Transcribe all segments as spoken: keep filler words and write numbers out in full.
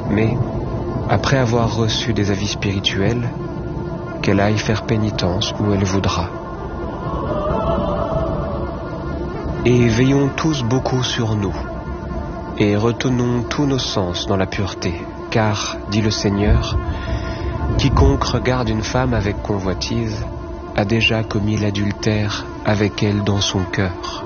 mais, après avoir reçu des avis spirituels, qu'elle aille faire pénitence où elle voudra. Et veillons tous beaucoup sur nous, et retenons tous nos sens dans la pureté, car, dit le Seigneur, quiconque regarde une femme avec convoitise a déjà commis l'adultère avec elle dans son cœur.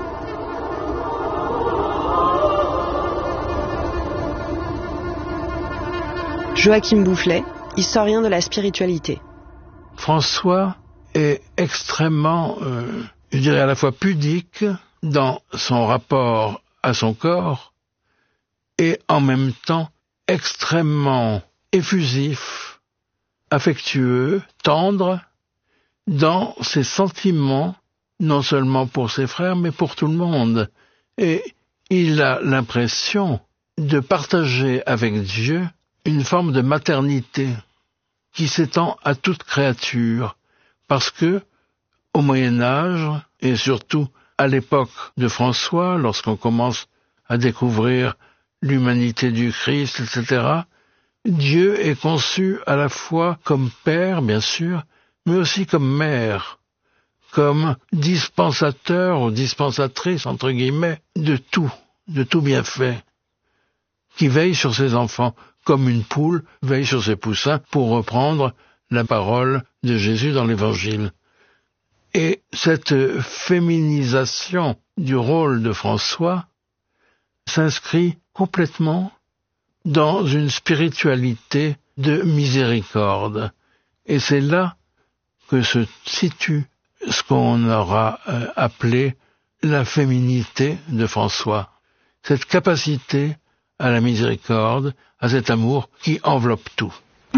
Joachim Boufflet, historien de la spiritualité. François est extrêmement, euh, je dirais à la fois pudique dans son rapport à son corps et en même temps extrêmement effusif, affectueux, tendre dans ses sentiments, non seulement pour ses frères, mais pour tout le monde. Et il a l'impression de partager avec Dieu une forme de maternité qui s'étend à toute créature, parce que, au Moyen-Âge, et surtout à l'époque de François, lorsqu'on commence à découvrir l'humanité du Christ, et cetera, Dieu est conçu à la fois comme père, bien sûr, mais aussi comme mère, comme dispensateur ou dispensatrice, entre guillemets, de tout, de tout bienfait, qui veille sur ses enfants, comme une poule veille sur ses poussins, pour reprendre la parole de Jésus dans l'Évangile. Et cette féminisation du rôle de François s'inscrit complètement dans une spiritualité de miséricorde. Et c'est là que se situe ce qu'on aura euh, appelé la féminité de François. Cette capacité à la miséricorde, à cet amour qui enveloppe tout.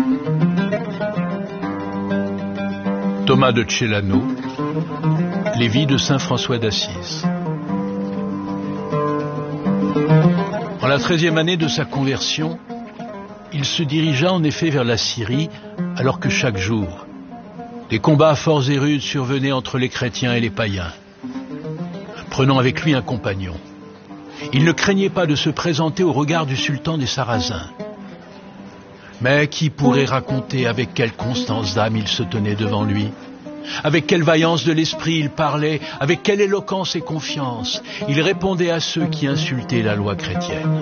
Thomas de Celano, Les vies de saint François d'Assise. En la treizième année de sa conversion, il se dirigea en effet vers la Syrie, alors que chaque jour, des combats forts et rudes survenaient entre les chrétiens et les païens, prenant avec lui un compagnon. Il ne craignait pas de se présenter au regard du sultan des Sarrasins. Mais qui pourrait raconter avec quelle constance d'âme il se tenait devant lui, avec quelle vaillance de l'esprit il parlait, avec quelle éloquence et confiance il répondait à ceux qui insultaient la loi chrétienne.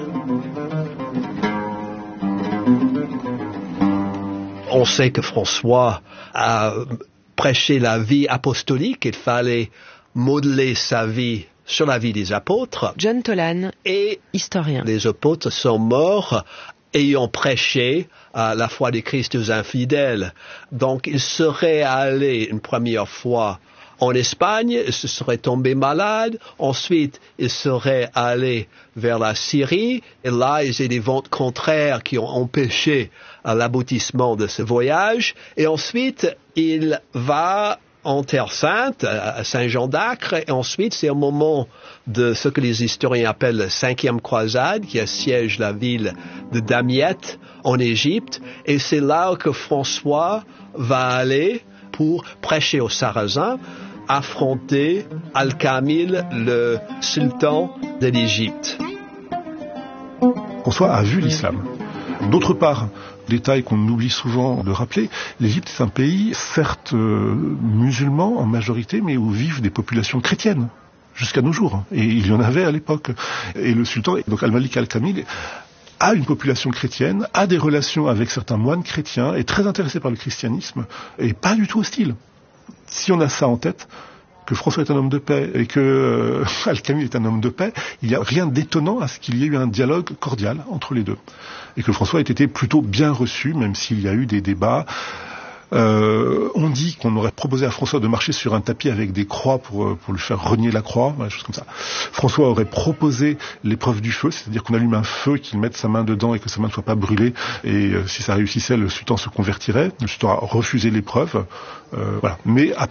On sait que François a prêché la vie apostolique, il fallait modeler sa vie sur la vie des apôtres. John Tolan, et historien. Les apôtres sont morts ayant prêché à la foi du Christ aux infidèles. Donc il serait allé une première fois en Espagne, il se serait tombé malade, ensuite il serait allé vers la Syrie, et là il y a des vents contraires qui ont empêché l'aboutissement de ce voyage, et ensuite il va en Terre Sainte, à Saint-Jean d'Acre, et ensuite c'est au moment de ce que les historiens appellent la cinquième croisade, qui assiège la ville de Damiette en Égypte, et c'est là que François va aller pour prêcher aux Sarrasins, affronter Al-Kamil, le sultan de l'Égypte. François a vu l'islam. D'autre part, détail qu'on oublie souvent de rappeler, l'Égypte est un pays, certes euh, musulman en majorité, mais où vivent des populations chrétiennes, jusqu'à nos jours. Et il y en avait à l'époque. Et le sultan, donc Al-Malik Al-Kamil, a une population chrétienne, a des relations avec certains moines chrétiens, est très intéressé par le christianisme, et pas du tout hostile. Si on a ça en tête, que François est un homme de paix et que euh, Al-Kamil est un homme de paix, il n'y a rien d'étonnant à ce qu'il y ait eu un dialogue cordial entre les deux. Et que François ait été plutôt bien reçu, même s'il y a eu des débats. Euh, on dit qu'on aurait proposé à François de marcher sur un tapis avec des croix pour, pour lui faire renier la croix, des choses comme ça. François aurait proposé l'épreuve du feu, c'est-à-dire qu'on allume un feu, qu'il mette sa main dedans et que sa main ne soit pas brûlée. Et euh, si ça réussissait, le sultan se convertirait. Le sultan a refusé l'épreuve. Euh, voilà. Mais à part ça,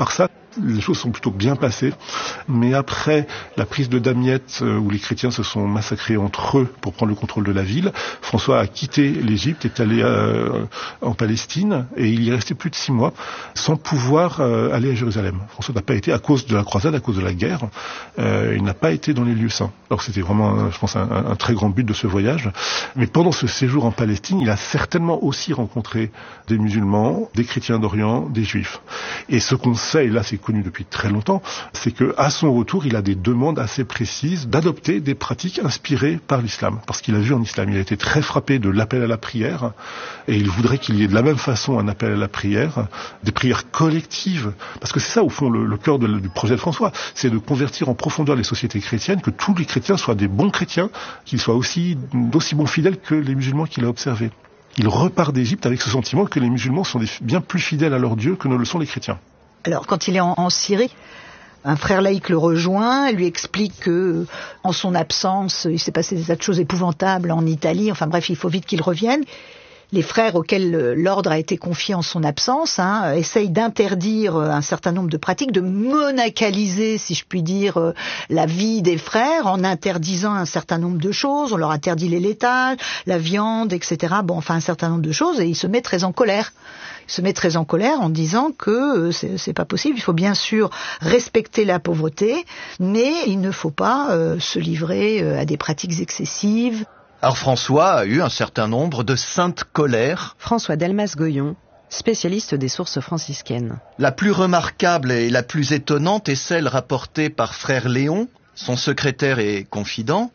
les choses sont plutôt bien passées. Mais après la prise de Damiette, où les chrétiens se sont massacrés entre eux pour prendre le contrôle de la ville, François a quitté l'Égypte, est allé euh, en Palestine, et il y est resté plus de six mois sans pouvoir euh, aller à Jérusalem. François n'a pas été, à cause de la croisade, à cause de la guerre, euh, il n'a pas été dans les lieux saints. Alors c'était vraiment, je pense, un, un très grand but de ce voyage. Mais pendant ce séjour en Palestine, il a certainement aussi rencontré des musulmans, des chrétiens d'Orient, des juifs. Et ce qu'on sait, et là c'est connu depuis très longtemps, c'est que à son retour, il a des demandes assez précises d'adopter des pratiques inspirées par l'islam. Parce qu'il a vu en islam, il a été très frappé de l'appel à la prière, et il voudrait qu'il y ait de la même façon un appel à la prière, des prières collectives. Parce que c'est ça, au fond, le, le cœur de, du projet de François, c'est de convertir en profondeur les sociétés chrétiennes, que tous les chrétiens soient des bons chrétiens, qu'ils soient aussi d'aussi bons fidèles que les musulmans qu'il a observés. Il repart d'Égypte avec ce sentiment que les musulmans sont des, bien plus fidèles à leur Dieu que ne le sont les chrétiens. Alors, quand il est en, en Syrie, un frère laïc le rejoint, lui explique que, en son absence, il s'est passé des tas de choses épouvantables en Italie. Enfin bref, il faut vite qu'il revienne. Les frères auxquels l'ordre a été confié en son absence hein, essayent d'interdire un certain nombre de pratiques, de monacaliser, si je puis dire, la vie des frères en interdisant un certain nombre de choses. On leur interdit les laitages, la viande, et cetera. Bon, enfin un certain nombre de choses, et il se met très en colère. Il se met très en colère en disant que c'est, c'est pas possible. Il faut bien sûr respecter la pauvreté, mais il ne faut pas euh, se livrer à des pratiques excessives. Alors François a eu un certain nombre de saintes colères. François Delmas-Goyon, spécialiste des sources franciscaines. La plus remarquable et la plus étonnante est celle rapportée par frère Léon, son secrétaire et confident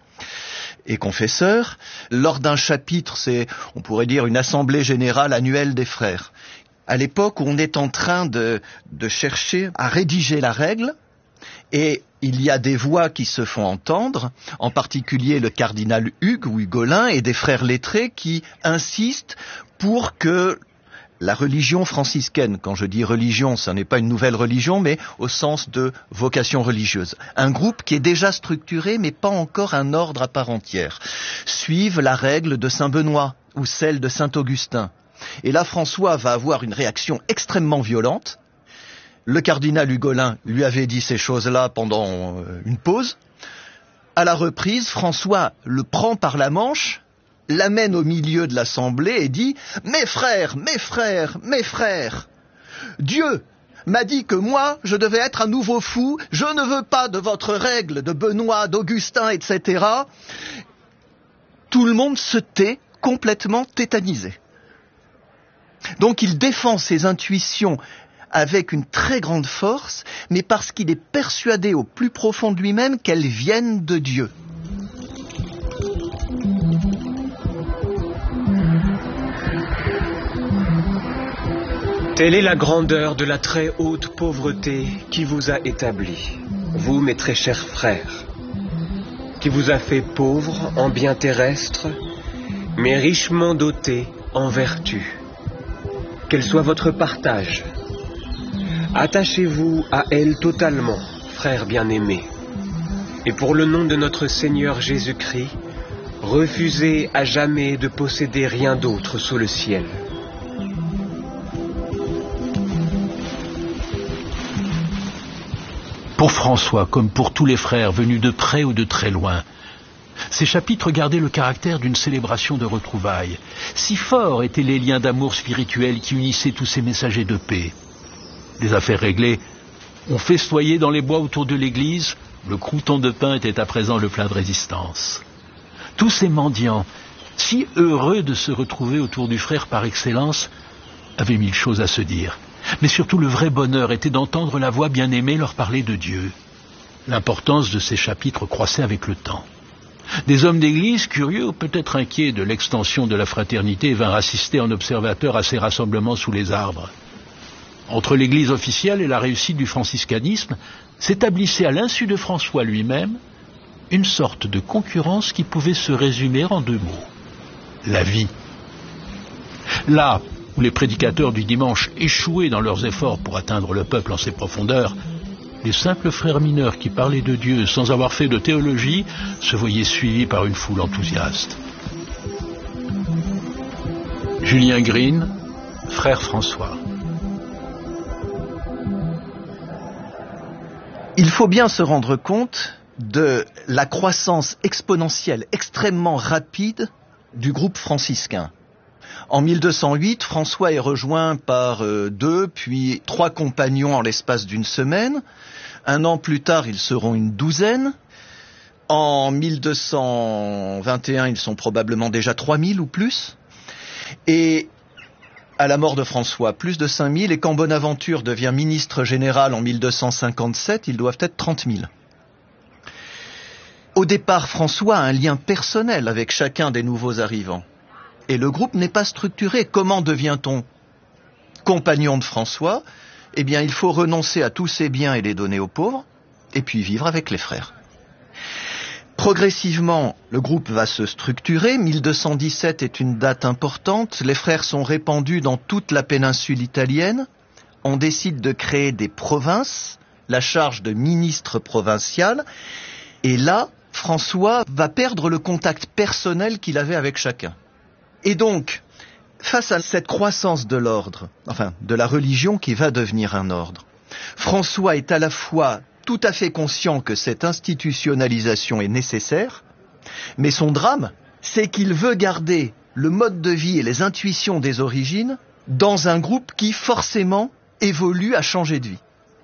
et confesseur, lors d'un chapitre, c'est, on pourrait dire, une assemblée générale annuelle des frères. À l'époque où on est en train de, de chercher à rédiger la règle, et il y a des voix qui se font entendre, en particulier le cardinal Hugues ou Hugolin et des frères lettrés qui insistent pour que la religion franciscaine, quand je dis religion, ce n'est pas une nouvelle religion, mais au sens de vocation religieuse, un groupe qui est déjà structuré mais pas encore un ordre à part entière, suive la règle de Saint Benoît ou celle de Saint Augustin. Et là, François va avoir une réaction extrêmement violente. Le cardinal Hugolin lui avait dit ces choses-là pendant une pause. À la reprise, François le prend par la manche, l'amène au milieu de l'assemblée et dit « Mes frères, mes frères, mes frères, Dieu m'a dit que moi, je devais être un nouveau fou, je ne veux pas de votre règle de Benoît, d'Augustin, et cetera » Tout le monde se tait, complètement tétanisé. Donc il défend ses intuitions avec une très grande force, mais parce qu'il est persuadé au plus profond de lui-même qu'elles viennent de Dieu. Telle est la grandeur de la très haute pauvreté qui vous a établi, vous mes très chers frères, qui vous a fait pauvres en biens terrestres, mais richement dotés en vertus. Qu'elle soit votre partage. Attachez-vous à elle totalement, frères bien-aimés, et pour le nom de notre Seigneur Jésus-Christ, refusez à jamais de posséder rien d'autre sous le ciel. Pour François, comme pour tous les frères venus de près ou de très loin, ces chapitres gardaient le caractère d'une célébration de retrouvailles. Si forts étaient les liens d'amour spirituel qui unissaient tous ces messagers de paix. Les affaires réglées, on festoyait dans les bois autour de l'église, le crouton de pain était à présent le plat de résistance. Tous ces mendiants, si heureux de se retrouver autour du frère par excellence, avaient mille choses à se dire. Mais surtout le vrai bonheur était d'entendre la voix bien-aimée leur parler de Dieu. L'importance de ces chapitres croissait avec le temps. Des hommes d'église, curieux ou peut-être inquiets de l'extension de la fraternité, vinrent assister en observateurs à ces rassemblements sous les arbres. Entre l'église officielle et la réussite du franciscanisme, s'établissait à l'insu de François lui-même une sorte de concurrence qui pouvait se résumer en deux mots. La vie. Là où les prédicateurs du dimanche échouaient dans leurs efforts pour atteindre le peuple en ses profondeurs, les simples frères mineurs qui parlaient de Dieu sans avoir fait de théologie se voyaient suivis par une foule enthousiaste. Julien Green, frère François. faut bien se rendre compte de la croissance exponentielle, extrêmement rapide du groupe franciscain. En mille deux cent huit, François est rejoint par euh, deux, puis trois compagnons en l'espace d'une semaine. Un an plus tard, ils seront une douzaine. En mille deux cent vingt et un, ils sont probablement déjà trois mille ou plus. Et à la mort de François, plus de cinq mille. Et quand Bonaventure devient ministre général en mille deux cent cinquante-sept, ils doivent être trente mille. Au départ, François a un lien personnel avec chacun des nouveaux arrivants. Et le groupe n'est pas structuré. Comment devient-on compagnon de François? Eh bien, il faut renoncer à tous ses biens et les donner aux pauvres, et puis vivre avec les frères. Progressivement, le groupe va se structurer. mille deux cent dix-sept est une date importante. Les frères sont répandus dans toute la péninsule italienne. On décide de créer des provinces, la charge de ministre provincial. Et là, François va perdre le contact personnel qu'il avait avec chacun. Et donc, face à cette croissance de l'ordre, enfin de la religion qui va devenir un ordre, François est à la fois tout à fait conscient que cette institutionnalisation est nécessaire, mais son drame, c'est qu'il veut garder le mode de vie et les intuitions des origines dans un groupe qui forcément évolue à changer de vie.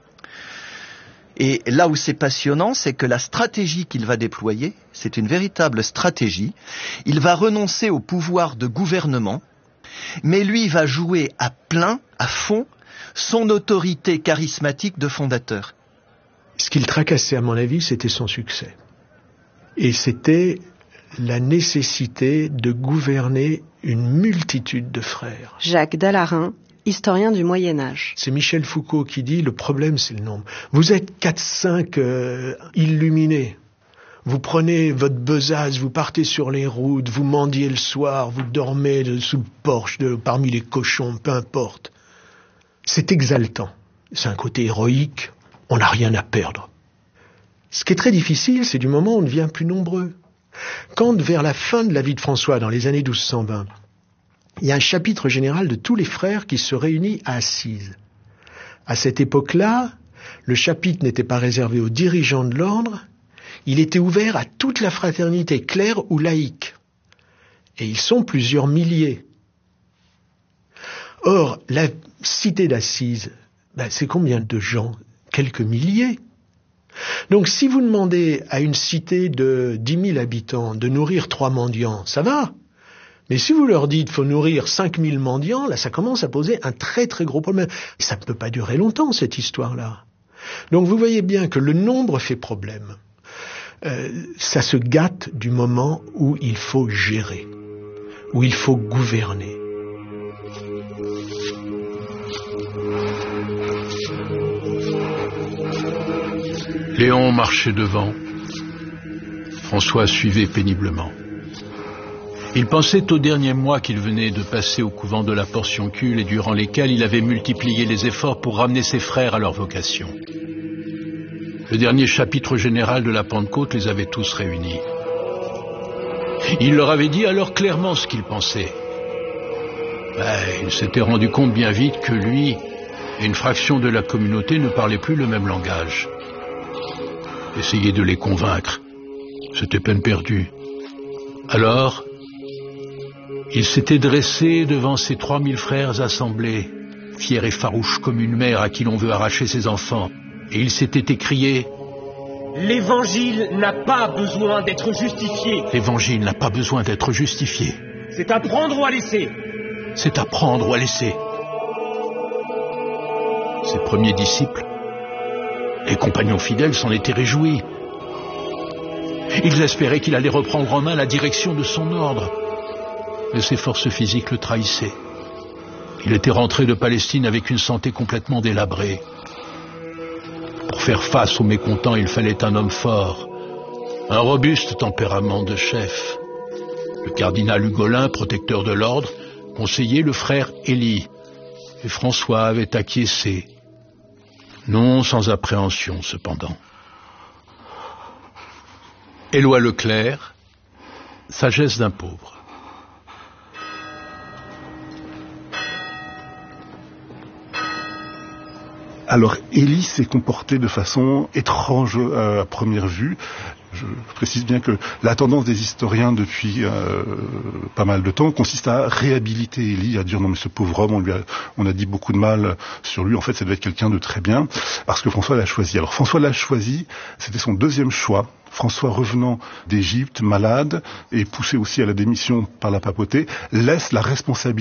Et là où c'est passionnant, c'est que la stratégie qu'il va déployer, c'est une véritable stratégie. Il va renoncer au pouvoir de gouvernement, mais lui va jouer à plein, à fond, son autorité charismatique de fondateur. Ce qui le tracassait, à mon avis, c'était son succès. Et c'était la nécessité de gouverner une multitude de frères. Jacques Dallarin, historien du Moyen-Âge. C'est Michel Foucault qui dit, le problème c'est le nombre. Vous êtes quatre cinq euh, illuminés. Vous prenez votre besace, vous partez sur les routes, vous mendiez le soir, vous dormez de, sous le porche, de, parmi les cochons, peu importe. C'est exaltant. C'est un côté héroïque. On n'a rien à perdre. Ce qui est très difficile, c'est du moment où on devient plus nombreux. Quand, vers la fin de la vie de François, dans les années douze cent vingt, il y a un chapitre général de tous les frères qui se réunit à Assise. À cette époque-là, le chapitre n'était pas réservé aux dirigeants de l'ordre, il était ouvert à toute la fraternité, claire ou laïque. Et ils sont plusieurs milliers. Or, la cité d'Assise, ben, c'est combien de gens? Quelques milliers. Donc si vous demandez à une cité de dix mille habitants de nourrir trois mendiants, ça va. Mais si vous leur dites qu'il faut nourrir cinq mille mendiants, là ça commence à poser un très très gros problème. Et ça ne peut pas durer longtemps cette histoire-là. Donc vous voyez bien que le nombre fait problème. Euh, ça se gâte du moment où il faut gérer, où il faut gouverner. Léon marchait devant. François suivait péniblement. Il pensait aux derniers mois qu'il venait de passer au couvent de la Portioncule et durant lesquels il avait multiplié les efforts pour ramener ses frères à leur vocation. Le dernier chapitre général de la Pentecôte les avait tous réunis. Il leur avait dit alors clairement ce qu'il pensait. Ben, il s'était rendu compte bien vite que lui et une fraction de la communauté ne parlaient plus le même langage. Essayer de les convaincre, c'était peine perdue. Alors, il s'était dressé devant ses trois mille frères assemblés, fiers et farouches comme une mère à qui l'on veut arracher ses enfants, et il s'était écrié « L'Évangile n'a pas besoin d'être justifié. L'Évangile n'a pas besoin d'être justifié. C'est à prendre ou à laisser. C'est à prendre ou à laisser. » Ses premiers disciples, les compagnons fidèles, s'en étaient réjouis. Ils espéraient qu'il allait reprendre en main la direction de son ordre. Mais ses forces physiques le trahissaient. Il était rentré de Palestine avec une santé complètement délabrée. Pour faire face aux mécontents, il fallait un homme fort, un robuste tempérament de chef. Le cardinal Hugolin, protecteur de l'ordre, conseillait le frère Élie, et François avait acquiescé. Non sans appréhension, cependant. Éloi Leclerc, sagesse d'un pauvre. Alors Élie s'est comporté de façon étrange à première vue. Je précise bien que la tendance des historiens depuis euh, pas mal de temps consiste à réhabiliter Élie, à dire non mais ce pauvre homme, on lui a, on a dit beaucoup de mal sur lui, en fait ça devait être quelqu'un de très bien, parce que François l'a choisi. Alors François l'a choisi, c'était son deuxième choix. François, revenant d'Égypte, malade, et poussé aussi à la démission par la papauté, laisse la responsabilité